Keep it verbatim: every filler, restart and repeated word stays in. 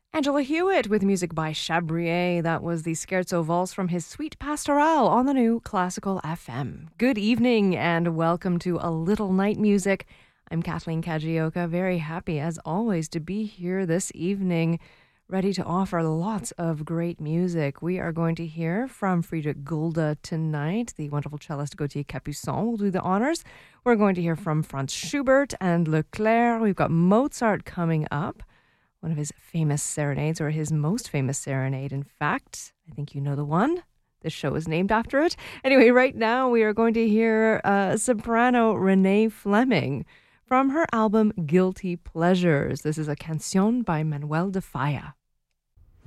Angela Hewitt with music by Chabrier. That was the Scherzo Valse from his Suite Pastorale on the new Classical F M. Good evening and welcome to A Little Night Music. I'm Kathleen Kajioka, very happy as always to be here this evening, ready to offer lots of great music. We are going to hear from Friedrich Gulda tonight. The wonderful cellist Gauthier Capuçon will do the honors. We're going to hear from Franz Schubert and Leclerc. We've got Mozart coming up. One of his famous serenades, or his most famous serenade, in fact. I think you know the one. This show is named after it. Anyway, right now we are going to hear uh, soprano Renee Fleming from her album Guilty Pleasures. This is a canción by Manuel de Falla.